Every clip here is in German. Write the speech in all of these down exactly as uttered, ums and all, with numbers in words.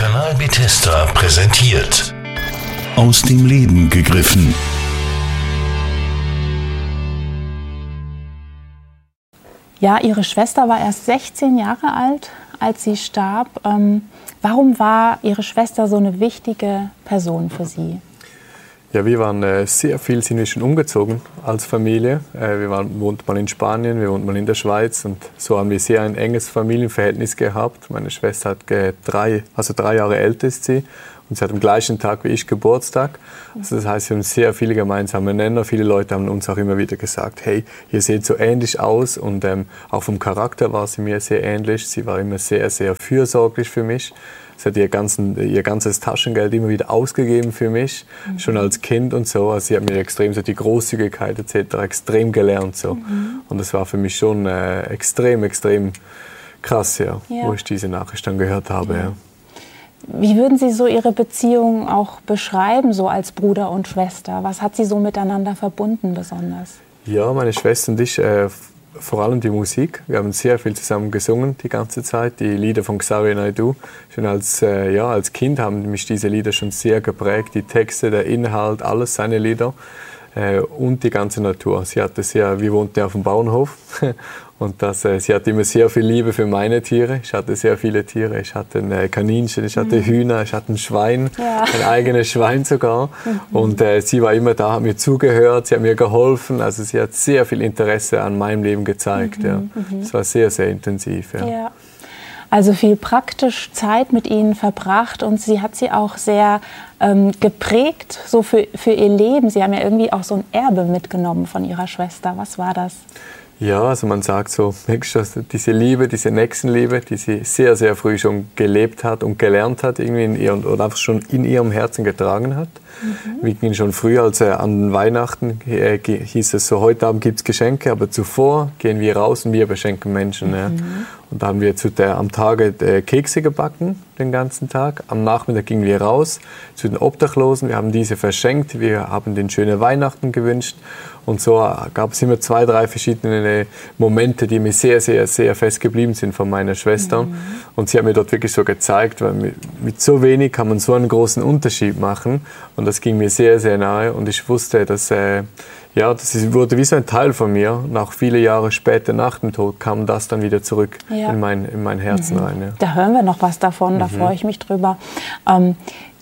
Kanal Bethesda präsentiert. Aus dem Leben gegriffen. Ja, Ihre Schwester war erst sechzehn Jahre alt, als sie starb. Ähm, warum war Ihre Schwester so eine wichtige Person für Sie? Ja, wir waren äh, sehr viel, sind wir schon umgezogen als Familie. Äh, wir waren, wohnten mal in Spanien, wir wohnten mal in der Schweiz und so haben wir sehr ein enges Familienverhältnis gehabt. Meine Schwester hat äh, drei, also drei Jahre älter ist sie und sie hat am gleichen Tag wie ich Geburtstag. Also das heißt, wir haben sehr viele gemeinsame Nenner. Viele Leute haben uns auch immer wieder gesagt, hey, ihr seht so ähnlich aus und ähm, auch vom Charakter war sie mir sehr ähnlich. Sie war immer sehr, sehr fürsorglich für mich. Sie hat ihr, ganzen, ihr ganzes Taschengeld immer wieder ausgegeben für mich, mhm. schon als Kind und so. Also sie hat mir extrem so die Großzügigkeit et cetera extrem gelernt. So. Mhm. Und das war für mich schon äh, extrem, extrem krass, ja, ja. wo ich diese Nachricht dann gehört habe. Ja. Ja. Wie würden Sie so Ihre Beziehung auch beschreiben, so als Bruder und Schwester? Was hat Sie so miteinander verbunden besonders? Ja, meine Schwester und ich, äh, vor allem die Musik. Wir haben sehr viel zusammen gesungen die ganze Zeit. Die Lieder von Xavier Naidoo. Schon als, äh, ja, als Kind haben mich diese Lieder schon sehr geprägt. Die Texte, der Inhalt, alles seine Lieder. Äh, und die ganze Natur. Sie hatte sehr, wir wohnten ja auf dem Bauernhof. Und das, äh, sie hatte immer sehr viel Liebe für meine Tiere. Ich hatte sehr viele Tiere. Ich hatte ein äh, Kaninchen, ich hatte mhm. Hühner, ich hatte ein Schwein, ja. ein eigenes Schwein sogar. Mhm. Und äh, sie war immer da, hat mir zugehört, sie hat mir geholfen. Also sie hat sehr viel Interesse an meinem Leben gezeigt. Mhm. Ja. Mhm. Es war sehr, sehr intensiv. Ja. Ja. Also viel praktisch Zeit mit ihnen verbracht und sie hat sie auch sehr ähm, geprägt, so für, für ihr Leben. Sie haben ja irgendwie auch so ein Erbe mitgenommen von ihrer Schwester. Was war das? Ja, also man sagt so, diese Liebe, diese Nächstenliebe, die sie sehr, sehr früh schon gelebt hat und gelernt hat irgendwie in ihr, oder einfach schon in ihrem Herzen getragen hat. Mhm. Wir gingen schon früher, als äh, an Weihnachten äh, hieß es so, heute Abend gibt es Geschenke, aber zuvor gehen wir raus und wir beschenken Menschen. Mhm. Ja. Und da haben wir zu der, am Tage äh, Kekse gebacken, den ganzen Tag. Am Nachmittag gingen wir raus zu den Obdachlosen, wir haben diese verschenkt, wir haben den schöne Weihnachten gewünscht. Und so gab es immer zwei, drei verschiedene Momente, die mir sehr, sehr, sehr fest geblieben sind von meiner Schwester. Mhm. Und sie hat mir dort wirklich so gezeigt, weil mit, mit so wenig kann man so einen großen Unterschied machen. Und das ging mir sehr, sehr nahe. Und ich wusste, dass äh, ja, das wurde wie so ein Teil von mir. Und auch viele Jahre später nach dem Tod kam das dann wieder zurück ja. in, mein, in mein Herzen mhm. rein. Ja. Da hören wir noch was davon, da mhm. freue ich mich drüber. Ähm,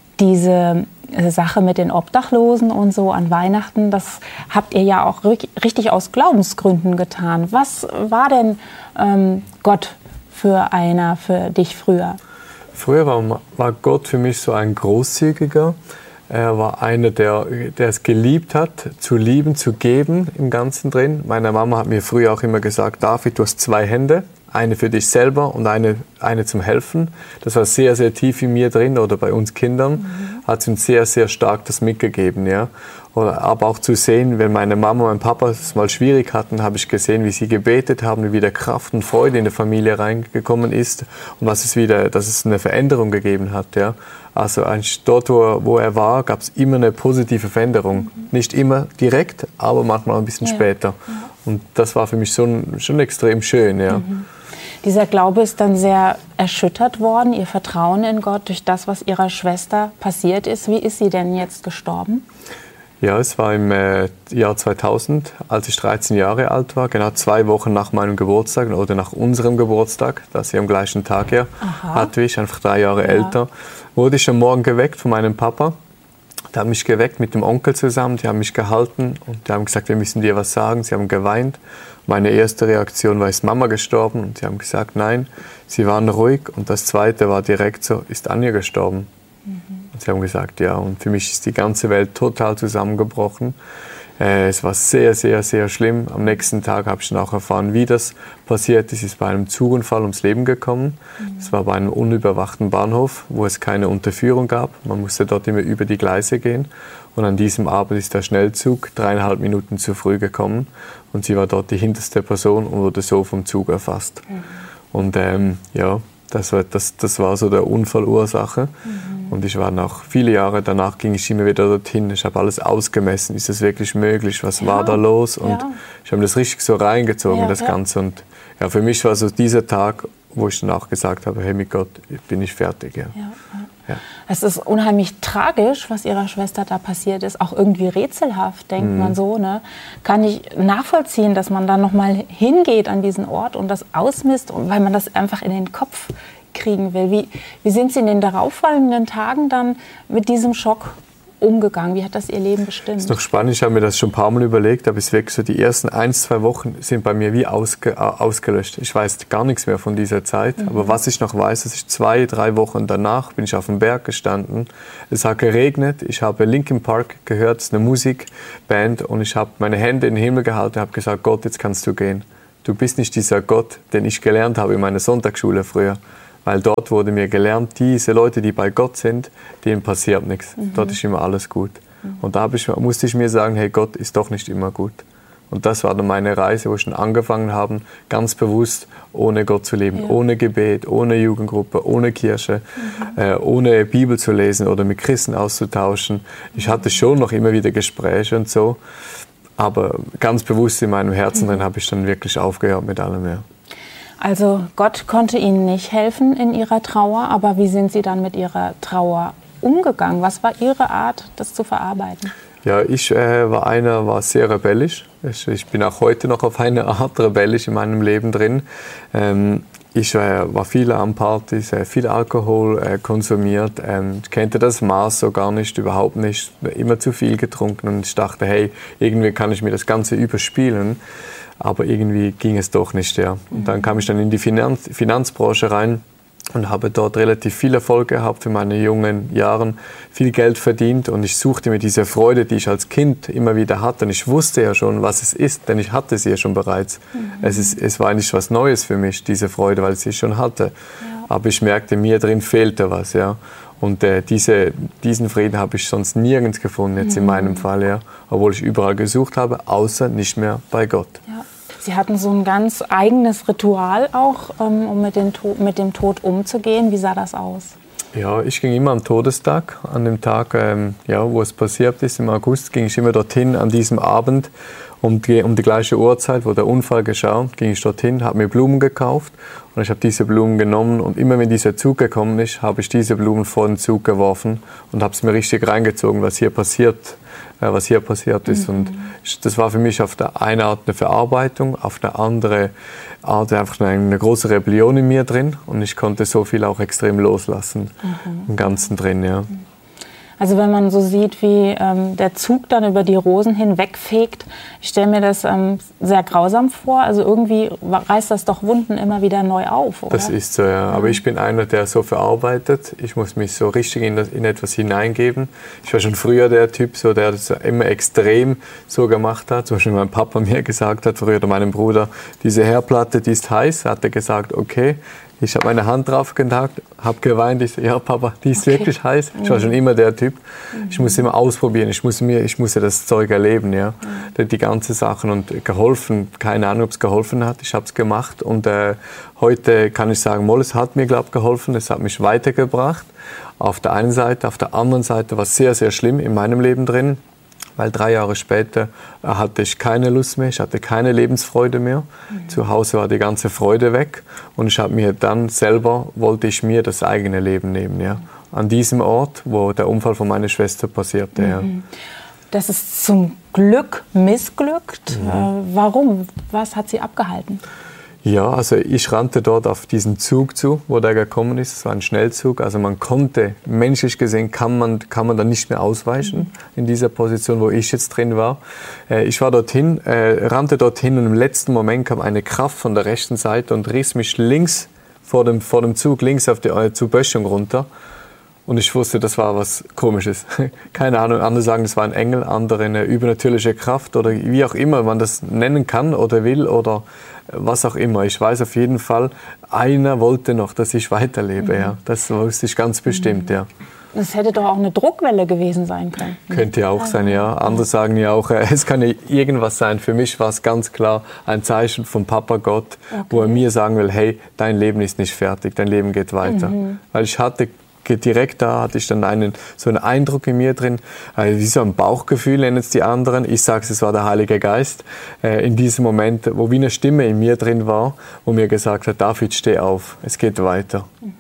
diese Sache mit den Obdachlosen und so an Weihnachten, das habt ihr ja auch richtig aus Glaubensgründen getan. Was war denn ähm, Gott für einer für dich früher? Früher war, war Gott für mich so ein Großzügiger. Er war einer, der, der es geliebt hat, zu lieben, zu geben im Ganzen drin. Meine Mama hat mir früher auch immer gesagt, David, du hast zwei Hände. Eine für dich selber und eine, eine zum Helfen. Das war sehr, sehr tief in mir drin oder bei uns Kindern. Mhm. Hat uns sehr, sehr stark das mitgegeben. Ja. Aber auch zu sehen, wenn meine Mama und mein Papa es mal schwierig hatten, habe ich gesehen, wie sie gebetet haben, wie wieder Kraft und Freude in die Familie reingekommen ist und was es wieder, dass es eine Veränderung gegeben hat. Ja. Also dort, wo er, wo er war, gab es immer eine positive Veränderung. Mhm. Nicht immer direkt, aber manchmal ein bisschen ja. später. Ja. Und das war für mich schon, schon extrem schön. Ja. Mhm. Dieser Glaube ist dann sehr erschüttert worden, Ihr Vertrauen in Gott, durch das, was Ihrer Schwester passiert ist. Wie ist sie denn jetzt gestorben? Ja, es war im äh, Jahr zweitausend, als ich dreizehn Jahre alt war, genau zwei Wochen nach meinem Geburtstag oder nach unserem Geburtstag, da sie am gleichen Tag ja hatte ich, einfach drei Jahre ja. älter, wurde ich am Morgen geweckt von meinem Papa. Die haben mich geweckt mit dem Onkel zusammen, die haben mich gehalten und die haben gesagt, wir müssen dir was sagen. Sie haben geweint. Meine erste Reaktion war, ist Mama gestorben? Und sie haben gesagt, nein, sie waren ruhig. Und das zweite war direkt so, ist Anja gestorben? Mhm. Und sie haben gesagt, ja. Und für mich ist die ganze Welt total zusammengebrochen. Äh, es war sehr, sehr, sehr schlimm. Am nächsten Tag habe ich dann auch erfahren, wie das passiert ist. Sie ist bei einem Zugunfall ums Leben gekommen. Es mhm. war bei einem unüberwachten Bahnhof, wo es keine Unterführung gab. Man musste dort immer über die Gleise gehen. Und an diesem Abend ist der Schnellzug dreieinhalb Minuten zu früh gekommen. Und sie war dort die hinterste Person und wurde so vom Zug erfasst. Mhm. Und ähm, ja, das war, das, das war so der Unfallursache. Mhm. Und ich war noch viele Jahre danach, ging ich immer wieder dorthin. Ich habe alles ausgemessen. Ist das wirklich möglich? Was ja. war da los? Und ja. ich habe das richtig so reingezogen, ja, das ja. Ganze. Und ja, für mich war so dieser Tag, wo ich dann auch gesagt habe, hey, mit Gott bin ich fertig. Ja. Ja. Ja. Es ist unheimlich tragisch, was ihrer Schwester da passiert ist. Auch irgendwie rätselhaft, denkt Mhm. man so. Ne? Kann ich nachvollziehen, dass man da nochmal hingeht an diesen Ort und das ausmisst, weil man das einfach in den Kopf kriegen will. Wie, wie sind Sie in den darauffolgenden Tagen dann mit diesem Schock umgegangen? Wie hat das Ihr Leben bestimmt? Das ist noch spannend, ich habe mir das schon ein paar Mal überlegt, aber es ist wirklich so, die ersten ein, zwei Wochen sind bei mir wie ausge, ausgelöscht. Ich weiß gar nichts mehr von dieser Zeit, mhm. aber was ich noch weiß, ist, zwei, drei Wochen danach bin ich auf dem Berg gestanden, es hat geregnet, ich habe Linkin Park gehört, es ist eine Musikband und ich habe meine Hände in den Himmel gehalten und habe gesagt, Gott, jetzt kannst du gehen. Du bist nicht dieser Gott, den ich gelernt habe in meiner Sonntagsschule früher. Weil dort wurde mir gelernt, diese Leute, die bei Gott sind, denen passiert nichts. Mhm. Dort ist immer alles gut. Mhm. Und da ich, musste ich mir sagen, hey, Gott ist doch nicht immer gut. Und das war dann meine Reise, wo ich schon angefangen habe, ganz bewusst ohne Gott zu leben. Ja. Ohne Gebet, ohne Jugendgruppe, ohne Kirche, mhm. äh, ohne Bibel zu lesen oder mit Christen auszutauschen. Ich hatte schon noch immer wieder Gespräche und so. Aber ganz bewusst in meinem Herzen mhm. drin habe ich dann wirklich aufgehört mit allem. Ja. Also Gott konnte Ihnen nicht helfen in Ihrer Trauer, aber wie sind Sie dann mit Ihrer Trauer umgegangen? Was war Ihre Art, das zu verarbeiten? Ja, ich äh, war einer, war sehr rebellisch. Ich, ich bin auch heute noch auf eine Art rebellisch in meinem Leben drin. Ähm, ich äh, war viel an Partys, äh, viel Alkohol äh, konsumiert. Ähm, ich kannte das Maß so gar nicht, überhaupt nicht. Immer zu viel getrunken und ich dachte, hey, irgendwie kann ich mir das Ganze überspielen. Aber irgendwie ging es doch nicht, ja. Und dann kam ich dann in die Finanz- Finanzbranche rein und habe dort relativ viel Erfolg gehabt in meinen jungen Jahren, viel Geld verdient und ich suchte mir diese Freude, die ich als Kind immer wieder hatte. Und ich wusste ja schon, was es ist, denn ich hatte sie ja schon bereits. Mhm. Es, ist, es war nicht was Neues für mich, diese Freude, weil ich sie schon hatte. Ja. Aber ich merkte, mir drin fehlte was, ja. Und äh, diese, diesen Frieden habe ich sonst nirgends gefunden, jetzt mhm. in meinem Fall, ja. Obwohl ich überall gesucht habe, außer nicht mehr bei Gott. Ja. Sie hatten so ein ganz eigenes Ritual auch, ähm, um mit, den to- mit dem Tod umzugehen. Wie sah das aus? Ja, ich ging immer am Todestag, an dem Tag, ähm, ja, wo es passiert ist, im August, ging ich immer dorthin an diesem Abend. Um die, um die gleiche Uhrzeit, wo der Unfall geschah, ging ich dorthin, habe mir Blumen gekauft und ich habe diese Blumen genommen und immer wenn dieser Zug gekommen ist, habe ich diese Blumen vor den Zug geworfen und habe es mir richtig reingezogen, was hier passiert, äh, was hier passiert ist. Mhm. Und ich, das war für mich auf der einen Art eine Verarbeitung, auf der anderen Art einfach eine, eine große Rebellion in mir drin und ich konnte so viel auch extrem loslassen, mhm. im Ganzen drin, ja. Mhm. Also wenn man so sieht, wie ähm, der Zug dann über die Rosen hinwegfegt, ich stelle mir das ähm, sehr grausam vor. Also irgendwie reißt das doch Wunden immer wieder neu auf, oder? Das ist so, ja. Aber ich bin einer, der so verarbeitet. Ich muss mich so richtig in, das, in etwas hineingeben. Ich war schon früher der Typ, so, der das immer extrem so gemacht hat. Zum Beispiel mein Papa mir gesagt hat, früher oder meinem Bruder, diese Herdplatte, die ist heiß. Hat er gesagt, okay. Ich habe meine Hand drauf gedrückt, habe geweint. Ich so, ja Papa, die ist okay. wirklich heiß. Ich war schon immer der Typ. Ich muss immer ausprobieren. Ich muss mir, ich muss ja das Zeug erleben, ja. Mhm. Die ganzen Sachen und geholfen. Keine Ahnung, ob es geholfen hat. Ich habe es gemacht und äh, heute kann ich sagen, Moll, es hat mir glaube ich geholfen. Es hat mich weitergebracht. Auf der einen Seite, auf der anderen Seite war es sehr, sehr schlimm in meinem Leben drin. Weil drei Jahre später hatte ich keine Lust mehr, ich hatte keine Lebensfreude mehr. Mhm. Zu Hause war die ganze Freude weg und ich habe mir dann selber, wollte ich mir das eigene Leben nehmen. Ja. An diesem Ort, wo der Unfall von meiner Schwester passierte. Mhm. Ja. Das ist zum Glück missglückt. Mhm. Äh, warum? Was hat Sie abgehalten? Ja, also ich rannte dort auf diesen Zug zu, wo der gekommen ist. Es war ein Schnellzug. Also man konnte, menschlich gesehen, kann man, kann man da nicht mehr ausweichen mhm. in dieser Position, wo ich jetzt drin war. Äh, ich war dorthin, äh, rannte dorthin und im letzten Moment kam eine Kraft von der rechten Seite und riss mich links vor dem, vor dem Zug, links auf die äh, Zugböschung runter. Und ich wusste, das war was Komisches. Keine Ahnung, andere sagen, das war ein Engel, andere eine übernatürliche Kraft oder wie auch immer man das nennen kann oder will oder was auch immer. Ich weiß auf jeden Fall, einer wollte noch, dass ich weiterlebe. Mhm. Ja. Das wusste ich ganz bestimmt, mhm. ja. Das hätte doch auch eine Druckwelle gewesen sein können. Könnte ja auch sein, ja. Andere sagen ja auch, es kann ja irgendwas sein. Für mich war es ganz klar ein Zeichen von Papa Gott, okay. wo er mir sagen will, hey, dein Leben ist nicht fertig, dein Leben geht weiter. Mhm. Weil ich hatte direkt da hatte ich dann einen, so einen Eindruck in mir drin, äh, wie so ein Bauchgefühl nennen es die anderen. Ich sage es war der Heilige Geist. Äh, in diesem Moment, wo wie eine Stimme in mir drin war, wo mir gesagt hat, David, steh auf, es geht weiter. Mhm.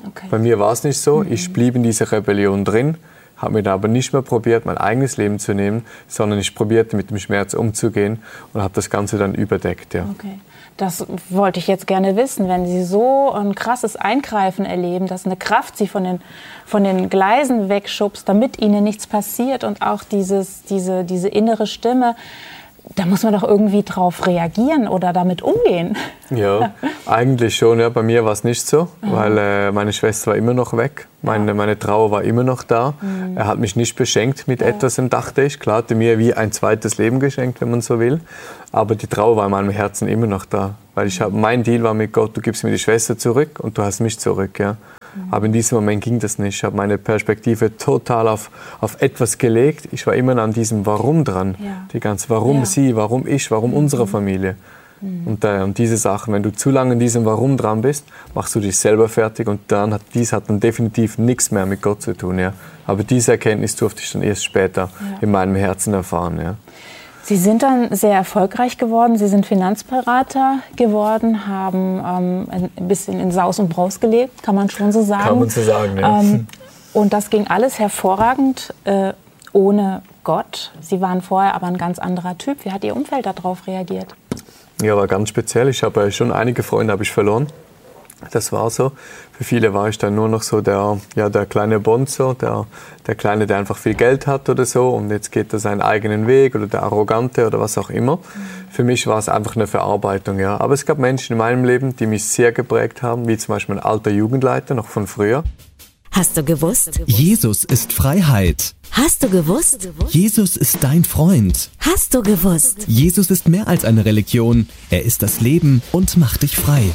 Okay. Bei mir war es nicht so. Mhm. Ich blieb in dieser Rebellion drin, habe mir dann aber nicht mehr probiert, mein eigenes Leben zu nehmen, sondern ich probierte, mit dem Schmerz umzugehen und habe das Ganze dann überdeckt. Ja. Okay. Das wollte ich jetzt gerne wissen, wenn Sie so ein krasses Eingreifen erleben, dass eine Kraft Sie von den, von den Gleisen wegschubst, damit Ihnen nichts passiert und auch dieses, diese, diese innere Stimme, da muss man doch irgendwie drauf reagieren oder damit umgehen. Ja, eigentlich schon. Ja. Bei mir war es nicht so, mhm. weil äh, meine Schwester war immer noch weg. Meine, ja. meine Trauer war immer noch da. Mhm. Er hat mich nicht beschenkt mit ja. etwas, dachte ich. Klar, hat er mir wie ein zweites Leben geschenkt, wenn man so will. Aber die Trauer war in meinem Herzen immer noch da. Weil ich hab, mein Deal war mit Gott, du gibst mir die Schwester zurück und du hast mich zurück. Ja. Mhm. Aber in diesem Moment ging das nicht. Ich habe meine Perspektive total auf, auf etwas gelegt. Ich war immer an diesem Warum dran. Ja. Die ganze Warum ja. sie, warum ich, warum mhm. unsere Familie. Mhm. Und, äh, und diese Sachen, wenn du zu lange in diesem Warum dran bist, machst du dich selber fertig und dann hat dies hat dann definitiv nichts mehr mit Gott zu tun. Ja. Aber diese Erkenntnis durfte ich dann erst später ja. in meinem Herzen erfahren. Ja. Sie sind dann sehr erfolgreich geworden. Sie sind Finanzberater geworden, haben ähm, ein bisschen in Saus und Braus gelebt, kann man schon so sagen. Kann man so sagen, ja. Ähm, und das ging alles hervorragend äh, ohne Gott. Sie waren vorher aber ein ganz anderer Typ. Wie hat Ihr Umfeld darauf reagiert? Ja, war ganz speziell. Ich habe schon einige Freunde habe ich verloren. Das war so. Für viele war ich dann nur noch so der, ja, der kleine Bonzo, der, der Kleine, der einfach viel Geld hat oder so und jetzt geht er seinen eigenen Weg oder der Arrogante oder was auch immer. Mhm. Für mich war es einfach eine Verarbeitung, ja. Aber es gab Menschen in meinem Leben, die mich sehr geprägt haben, wie zum Beispiel mein alter Jugendleiter, noch von früher. Hast du gewusst? Jesus ist Freiheit. Hast du gewusst? Jesus ist dein Freund. Hast du gewusst? Jesus ist mehr als eine Religion. Er ist das Leben und macht dich frei.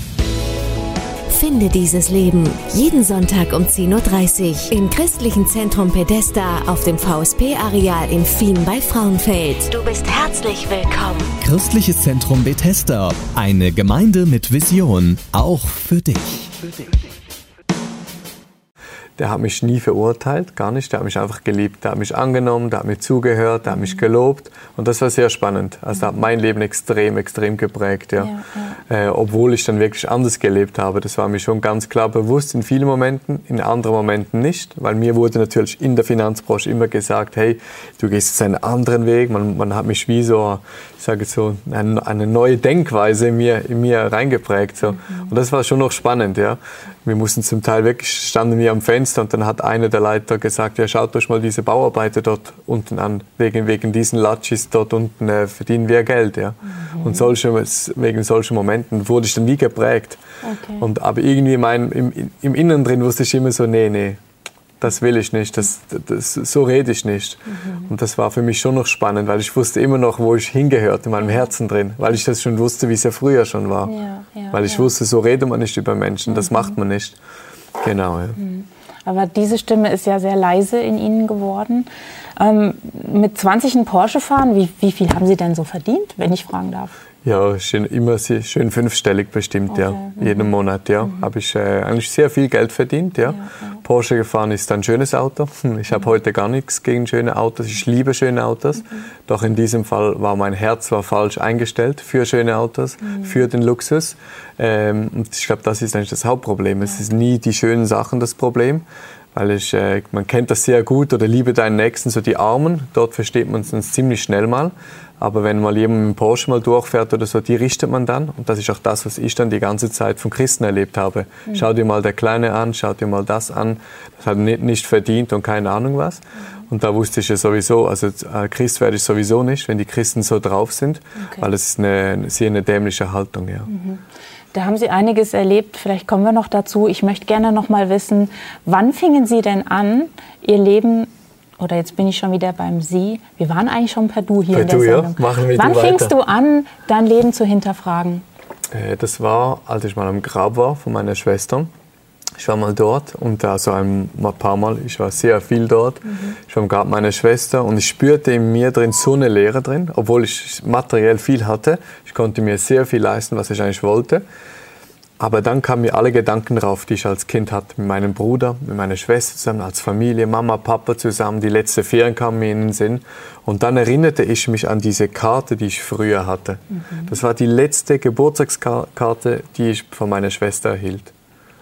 Finde dieses Leben jeden Sonntag um zehn Uhr dreißig im Christlichen Zentrum Bethesda auf dem V S P-Areal in Fien bei Frauenfeld. Du bist herzlich willkommen. Christliches Zentrum Bethesda, eine Gemeinde mit Vision, auch für dich. Für dich. Der hat mich nie verurteilt, gar nicht. Der hat mich einfach geliebt. Der hat mich angenommen, der hat mir zugehört, der hat mich gelobt. Und das war sehr spannend. Also der hat mein Leben extrem, extrem geprägt. Ja. Ja, ja. Äh, obwohl ich dann wirklich anders gelebt habe. Das war mir schon ganz klar bewusst in vielen Momenten, in anderen Momenten nicht. Weil mir wurde natürlich in der Finanzbranche immer gesagt, hey, du gehst jetzt einen anderen Weg. Man, man hat mich wie so, ich sage jetzt so, eine, eine neue Denkweise in mir, in mir reingeprägt. So. Mhm. Und das war schon noch spannend. Ja. Wir mussten zum Teil wirklich, standen wir am Fenster und dann hat einer der Leiter gesagt, ja, schaut euch mal diese Bauarbeiter dort unten an. Wegen, wegen diesen Latschis dort unten äh, verdienen wir Geld. Ja. Mhm. Und solche, wegen solchen Momenten wurde ich dann nie geprägt. Okay. Und, aber irgendwie mein, im, im Inneren drin wusste ich immer so, nee, nee, das will ich nicht, das, das, so rede ich nicht. Mhm. Und das war für mich schon noch spannend, weil ich wusste immer noch, wo ich hingehörte, in meinem Herzen drin. Weil ich das schon wusste, wie es ja früher schon war. Ja, ja, weil ich ja. wusste, so redet man nicht über Menschen, mhm. das macht man nicht. Genau, ja. Mhm. Aber diese Stimme ist ja sehr leise in Ihnen geworden. Ähm, mit zwanzig einen Porsche fahren, wie, wie viel haben Sie denn so verdient, wenn ich fragen darf? Ja, schön, immer sehr, schön fünfstellig bestimmt, okay. ja. Mhm. Jeden Monat, ja. Mhm. Habe ich äh, eigentlich sehr viel Geld verdient, ja. ja, ja. Porsche gefahren ist ein schönes Auto. Ich habe mhm. heute gar nichts gegen schöne Autos. Ich liebe schöne Autos. Mhm. Doch in diesem Fall war mein Herz war falsch eingestellt für schöne Autos, mhm. für den Luxus. Ähm, und ich glaube, das ist eigentlich das Hauptproblem. Ja. Es ist nie die schönen Sachen das Problem. Weil ich, äh, man kennt das sehr gut, oder liebe deinen Nächsten, so die Armen, dort versteht man es ziemlich schnell mal. Aber wenn mal jemand mit dem Porsche mal durchfährt oder so, die richtet man dann. Und das ist auch das, was ich dann die ganze Zeit von Christen erlebt habe. Mhm. Schau dir mal der Kleine an, schau dir mal das an. Das hat nicht, nicht verdient und keine Ahnung was. Mhm. Und da wusste ich ja sowieso, also äh, Christ werde ich sowieso nicht, wenn die Christen so drauf sind. Okay. Weil das ist eine sehr eine dämliche Haltung, ja. Mhm. Da haben Sie einiges erlebt, vielleicht kommen wir noch dazu. Ich möchte gerne noch mal wissen, wann fingen Sie denn an, Ihr Leben, oder jetzt bin ich schon wieder beim Sie, wir waren eigentlich schon per Du hier per in der du, Sendung. Ja. Machen wir wann du fingst du an, dein Leben zu hinterfragen? Das war, als ich mal am Grab war von meiner Schwester. Ich war mal dort und da so ein paar Mal, ich war sehr viel dort. Mhm. Ich war am Grab meiner Schwester und ich spürte in mir drin so eine Leere drin, obwohl ich materiell viel hatte. Ich konnte mir sehr viel leisten, was ich eigentlich wollte. Aber dann kamen mir alle Gedanken drauf, die ich als Kind hatte, mit meinem Bruder, mit meiner Schwester zusammen, als Familie, Mama, Papa zusammen. Die letzte Ferien kamen mir in den Sinn. Und dann erinnerte ich mich an diese Karte, die ich früher hatte. Mhm. Das war die letzte Geburtstagskarte, die ich von meiner Schwester erhielt.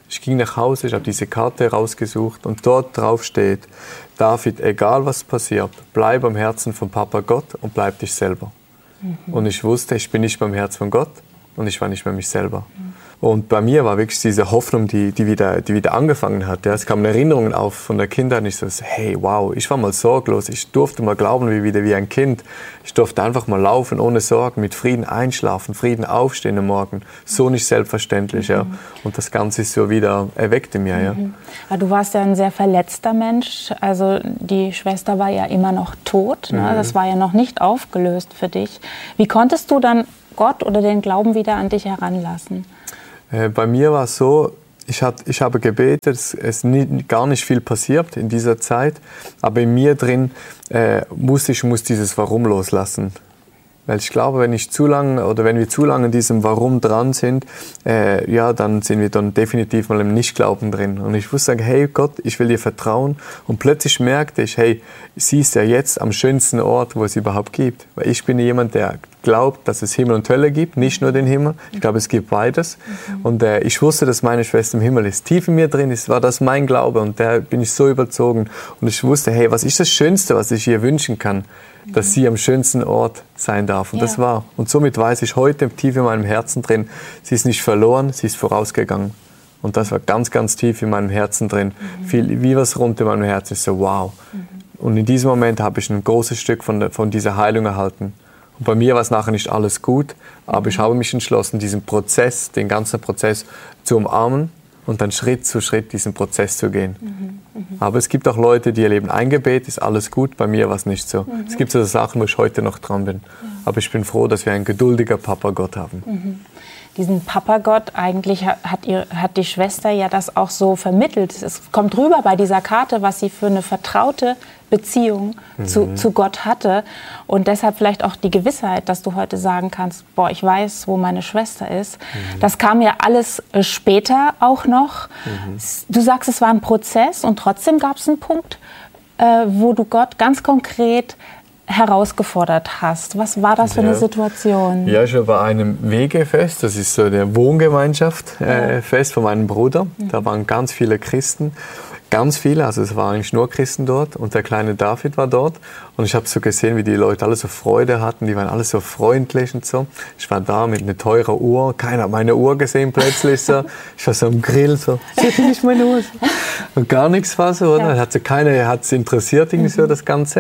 Ich ging nach Hause, ich habe diese Karte rausgesucht und dort drauf steht, David, egal was passiert, bleib am Herzen von Papa Gott und bleib dich selber. Mhm. Und ich wusste, ich bin nicht beim Herz von Gott und ich war nicht mehr mich selber. Mhm. Und bei mir war wirklich diese Hoffnung, die, die, wieder, die wieder angefangen hat. Ja. Es kamen Erinnerungen auf von der Kindheit und ich so, hey, wow, ich war mal sorglos. Ich durfte mal glauben wie wieder wie ein Kind. Ich durfte einfach mal laufen, ohne Sorgen, mit Frieden einschlafen, Frieden aufstehen am Morgen. So nicht selbstverständlich. Mhm. Ja. Und das Ganze ist so wieder erweckt in mir. Mhm. Ja. Du warst ja ein sehr verletzter Mensch. Also die Schwester war ja immer noch tot. Ne? Mhm. Das war ja noch nicht aufgelöst für dich. Wie konntest du dann Gott oder den Glauben wieder an dich heranlassen? Bei mir war es so, ich, hat, ich habe gebetet, es ist nie, gar nicht viel passiert in dieser Zeit, aber in mir drin äh, muss ich muss dieses Warum loslassen. Weil ich glaube, wenn ich zu lange oder wenn wir zu lange in diesem Warum dran sind, äh, ja, dann sind wir dann definitiv mal im Nichtglauben drin. Und ich wusste sagen, hey Gott, ich will dir vertrauen. Und plötzlich merkte ich, hey, sie ist ja jetzt am schönsten Ort, wo es überhaupt gibt. Weil ich bin jemand, der glaubt, dass es Himmel und Hölle gibt, nicht nur den Himmel. Ich glaube, es gibt beides. Mhm. Und äh, ich wusste, dass meine Schwester im Himmel ist. Tief in mir drin ist, war das mein Glaube und da bin ich so überzogen. Und ich wusste, hey, was ist das Schönste, was ich ihr wünschen kann? Dass sie am schönsten Ort sein darf. Und ja. das war. Und somit weiß ich heute tief in meinem Herzen drin, sie ist nicht verloren, sie ist vorausgegangen. Und das war ganz, ganz tief in meinem Herzen drin. Mhm. Viel, wie was rund in meinem Herzen. Ich so, wow. Mhm. Und in diesem Moment habe ich ein großes Stück von, der, von dieser Heilung erhalten. Und bei mir war es nachher nicht alles gut, aber mhm. ich habe mich entschlossen, diesen Prozess, den ganzen Prozess zu umarmen und dann Schritt zu Schritt diesen Prozess zu gehen. Mhm. Mhm. Aber es gibt auch Leute, die erleben, ein Gebet ist alles gut, bei mir war es nicht so. Mhm. Es gibt so Sachen, wo ich heute noch dran bin. Ja. Aber ich bin froh, dass wir einen geduldiger Papa Gott haben. Mhm. Diesen Papa Gott, eigentlich hat, ihr, hat die Schwester ja das auch so vermittelt. Es kommt rüber bei dieser Karte, was sie für eine vertraute Beziehung mhm. zu, zu Gott hatte. Und deshalb vielleicht auch die Gewissheit, dass du heute sagen kannst, boah, ich weiß, wo meine Schwester ist. Mhm. Das kam ja alles später auch noch. Mhm. Du sagst, es war ein Prozess und trotzdem gab es einen Punkt, äh, wo du Gott ganz konkret herausgefordert hast. Was war das für eine ja. Situation? Ja, ich war bei einem Wegefest, das ist so der Wohngemeinschaft äh, Fest von meinem Bruder. Mhm. Da waren ganz viele Christen, ganz viele, also es waren eigentlich nur Christen dort und der kleine David war dort und ich habe so gesehen, wie die Leute alle so Freude hatten, die waren alle so freundlich und so. Ich war da mit einer teuren Uhr, keiner hat meine Uhr gesehen plötzlich so. Ich war so am Grill so, seht ihr nicht meine Uhr? Und gar nichts war so, oder? Ja. Hat so keiner, hat es interessiert irgendwie mhm. so das Ganze.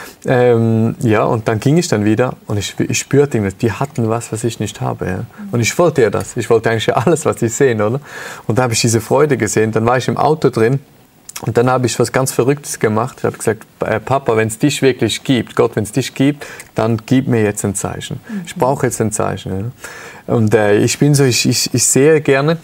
Ähm, ja, und dann ging ich dann wieder und ich, ich spürte, die hatten was, was ich nicht habe. Ja. Und ich wollte ja das. Ich wollte eigentlich alles, was sie sehen, oder? Und da habe ich diese Freude gesehen. Dann war ich im Auto drin und dann habe ich was ganz Verrücktes gemacht. Ich habe gesagt, Papa, wenn es dich wirklich gibt, Gott, wenn es dich gibt, dann gib mir jetzt ein Zeichen. Mhm. Ich brauche jetzt ein Zeichen. Ja. Und äh, ich bin so, ich, ich, ich sehe gerne.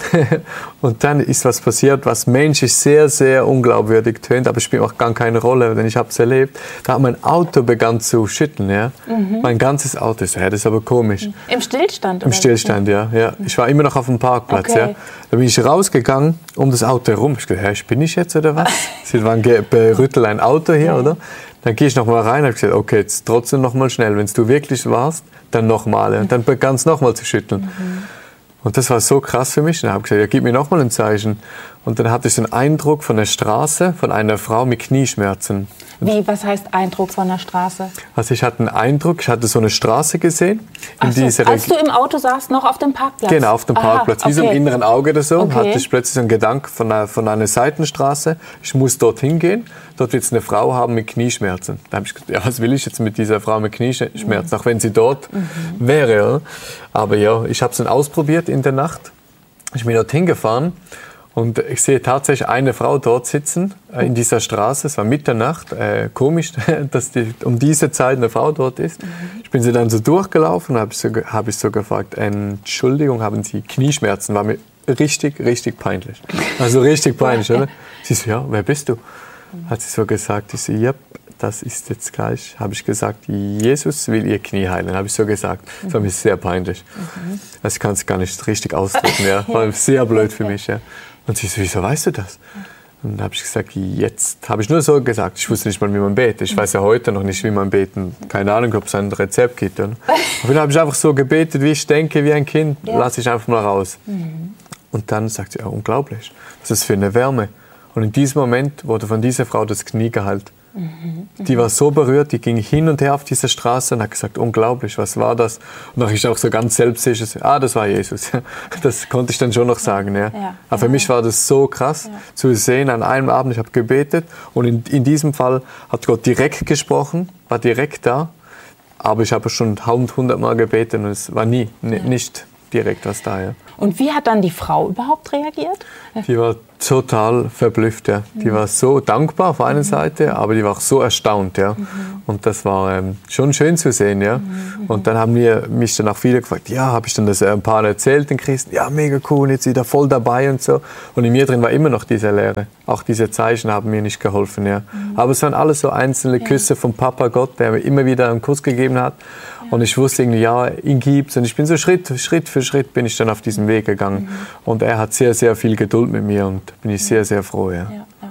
Und dann ist was passiert, was menschlich sehr, sehr unglaubwürdig tönt, aber es spielt auch gar keine Rolle, denn ich habe es erlebt. Da hat mein Auto begann zu schütteln, ja. Mhm. Mein ganzes Auto. So, ja, das ist aber komisch. Im Stillstand? Im Stillstand, ja, ja. Ich war immer noch auf dem Parkplatz, okay. ja. Da bin ich rausgegangen um das Auto herum. Ich dachte, hey, bin ich jetzt oder was? Sie waren berüttelt ein Auto hier, ja. oder? Dann gehe ich noch mal rein und habe gesagt, okay, jetzt trotzdem noch mal schnell. Wenn du wirklich warst, dann noch mal. Und dann begann es noch mal zu schütteln. Mhm. Und das war so krass für mich. Und ich habe gesagt, ja, gib mir noch mal ein Zeichen. Und dann hatte ich so einen Eindruck von der Straße, von einer Frau mit Knieschmerzen. Wie, was heißt Eindruck von der Straße? Also ich hatte einen Eindruck, ich hatte so eine Straße gesehen. In so, dieser als du im Auto saßt, noch auf dem Parkplatz? Genau, auf dem Parkplatz. Aha, wie okay. so im inneren Auge oder so, okay. hatte ich plötzlich so einen Gedanken von einer, von einer Seitenstraße. Ich muss dorthin gehen. Dort wird es eine Frau haben mit Knieschmerzen. Da habe ich gedacht, ja, was will ich jetzt mit dieser Frau mit Knieschmerzen, mhm. auch wenn sie dort mhm. wäre. Oder? Aber ja, ich habe es dann ausprobiert in der Nacht. Ich bin dorthin gefahren. Und ich sehe tatsächlich eine Frau dort sitzen, äh, in dieser Straße. Es war Mitternacht. Äh, komisch, dass die, um diese Zeit eine Frau dort ist. Mhm. Ich bin sie dann so durchgelaufen und habe so, hab ich so gefragt, Entschuldigung, haben Sie Knieschmerzen? War mir richtig, richtig peinlich. Also richtig peinlich, oder? Sie so, ja, wer bist du? Hat sie so gesagt. Ich so, ja, das ist jetzt gleich. Habe ich gesagt, Jesus will ihr Knie heilen. Habe ich so gesagt. Das war mir sehr peinlich. Mhm. Also ich kann es gar nicht richtig ausdrücken. Ja. War sehr blöd für mich. Ja. Und sie so, wieso weißt du das? Und dann habe ich gesagt, jetzt habe ich nur so gesagt. Ich wusste nicht mal, wie man betet. Ich weiß ja heute noch nicht, wie man beten. Keine Ahnung, ob es ein Rezept gibt. Oder? Aber dann habe ich einfach so gebetet, wie ich denke, wie ein Kind. Ja. Lass ich einfach mal raus. Mhm. Und dann sagt sie, ja, unglaublich, was ist das für eine Wärme. Und in diesem Moment wurde von dieser Frau das Knie geheilt. Mhm, die war so berührt, die ging hin und her auf dieser Straße und hat gesagt, unglaublich, was war das? Und dann ist auch so ganz selbstsicher, ah, das war Jesus. Das konnte ich dann schon noch sagen. Ja. Ja. Aber für mich war das so krass, ja. zu sehen, an einem Abend, ich habe gebetet und in, in diesem Fall hat Gott direkt gesprochen, war direkt da, aber ich habe schon hundertmal gebetet und es war nie, ja. nicht direkt was da. Ja. Und wie hat dann die Frau überhaupt reagiert? Die war total verblüfft, ja. Die mhm. war so dankbar auf einer mhm. Seite, aber die war auch so erstaunt, ja. Mhm. Und das war ähm, schon schön zu sehen, ja. Mhm. Und dann haben wir mich dann auch viele gefragt, ja, habe ich dann das äh, ein paar erzählt den Christen? Ja, mega cool, jetzt wieder voll dabei und so. Und in mir drin war immer noch diese Leere. Auch diese Zeichen haben mir nicht geholfen, ja. Mhm. Aber es waren alles so einzelne ja. Küsse vom Papa Gott, der mir immer wieder einen Kuss gegeben hat. Ja. Und ich wusste irgendwie, ja, ihn gibt's. Und ich bin so Schritt, Schritt für Schritt bin ich dann auf diesen Weg gegangen. Mhm. Und er hat sehr, sehr viel Geduld mit mir und bin ich sehr, sehr froh. Ja. Ja, ja.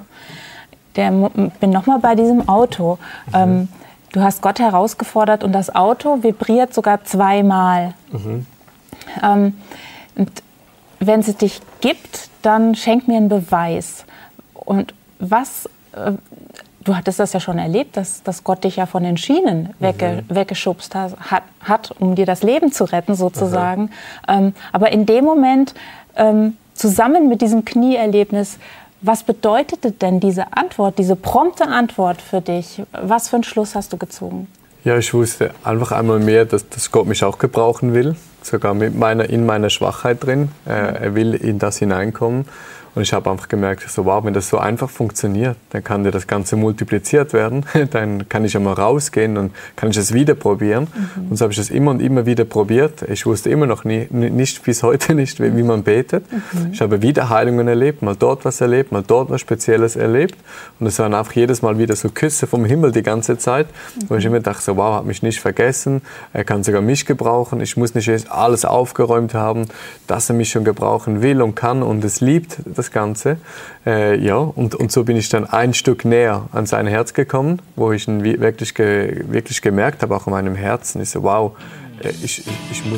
Der, bin nochmal bei diesem Auto. Mhm. Ähm, du hast Gott herausgefordert und das Auto vibriert sogar zweimal. Mhm. Ähm, und wenn es dich gibt, dann schenk mir einen Beweis. Und was, äh, du hattest das ja schon erlebt, dass, dass Gott dich ja von den Schienen wegge, mhm. weggeschubst hat, hat, um dir das Leben zu retten sozusagen. Mhm. Ähm, aber in dem Moment, ähm, zusammen mit diesem Knieerlebnis, was bedeutete denn diese Antwort, diese prompte Antwort für dich? Was für einen Schluss hast du gezogen? Ja, ich wusste einfach einmal mehr, dass, dass Gott mich auch gebrauchen will, sogar mit meiner, in meiner Schwachheit drin. Äh, er will in das hineinkommen. Und ich habe einfach gemerkt, so, wow, wenn das so einfach funktioniert, dann kann dir das Ganze multipliziert werden. Dann kann ich einmal rausgehen und kann ich es wieder probieren. Mhm. Und so habe ich das immer und immer wieder probiert. Ich wusste immer noch nie, nicht, bis heute nicht, wie, wie man betet. Mhm. Ich habe wieder Heilungen erlebt, mal dort was erlebt, mal dort was Spezielles erlebt. Und es waren einfach jedes Mal wieder so Küsse vom Himmel die ganze Zeit. Mhm. Wo ich immer dachte, so, wow, hat mich nicht vergessen. Er kann sogar mich gebrauchen. Ich muss nicht erst alles aufgeräumt haben, dass er mich schon gebrauchen will und kann und es liebt, das Ganze. Äh, ja, und, und so bin ich dann ein Stück näher an sein Herz gekommen, wo ich ihn wirklich, ge, wirklich gemerkt habe, auch in meinem Herzen. Ich so, wow, ich, ich, ich muss